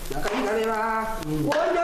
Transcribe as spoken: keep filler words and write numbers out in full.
仲いいかねは、 うん、 おいで